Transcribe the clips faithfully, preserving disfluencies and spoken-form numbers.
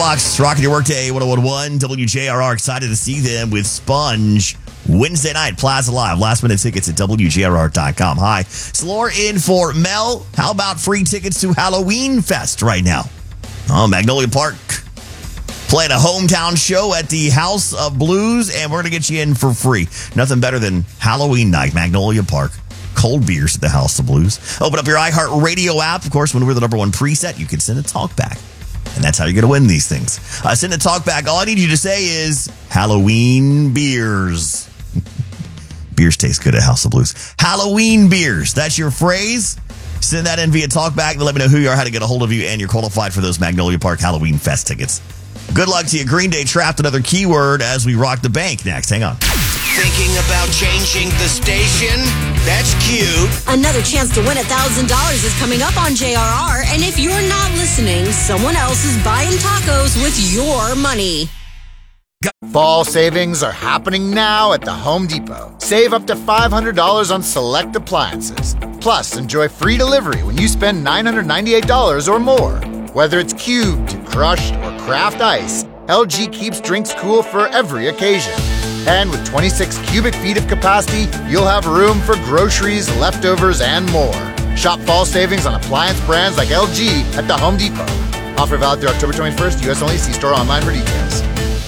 Rocks, rocking your workday, one oh one point one W J R R. Excited to see them with Sponge Wednesday night, Plaza Live. Last minute tickets at W J R R dot com. Hi, it's Laura in for Mel. How about free tickets to Halloween Fest right now? Oh, Magnolia Park playing a hometown show at the House of Blues, and we're going to get you in for free. Nothing better than Halloween night, Magnolia Park. Cold beers at the House of Blues. Open up your iHeartRadio app. Of course, when we're the number one preset, you can send a talk back. And that's how you're going to win these things. Uh, send a talk back. All I need you to say is Halloween beers. Beers taste good at House of Blues. Halloween beers. That's your phrase. Send that in via talkback and let me know who you are, how to get a hold of you, and you're qualified for those Magnolia Park Halloween Fest tickets. Good luck to you. Green Day trapped another keyword as we rock the bank next. Hang on. Thinking about changing the station? That's cute. Another chance to win one thousand dollars is coming up on J R R, and if you're not listening, someone else is buying tacos with your money. Fall savings are happening now at the Home Depot. Save up to five hundred dollars on select appliances. Plus, enjoy free delivery when you spend nine hundred ninety-eight dollars or more. Whether it's cubed, crushed, or craft ice, L G keeps drinks cool for every occasion. And with twenty-six cubic feet of capacity, you'll have room for groceries, leftovers, and more. Shop fall savings on appliance brands like L G at the Home Depot. Offer valid through October twenty-first, U S only. See store online for details.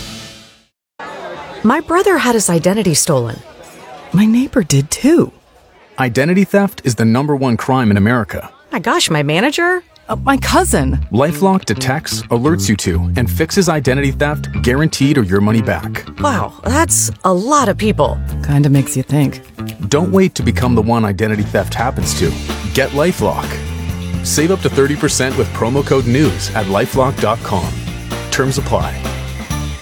My brother had his identity stolen. My neighbor did too. Identity theft is the number one crime in America. My gosh, my manager? Uh, my cousin. LifeLock detects, alerts you to, and fixes identity theft guaranteed or your money back. Wow, that's a lot of people. Kinda makes you think. Don't wait to become the one identity theft happens to. Get LifeLock. Save up to thirty percent with promo code NEWS at LifeLock dot com. Terms apply.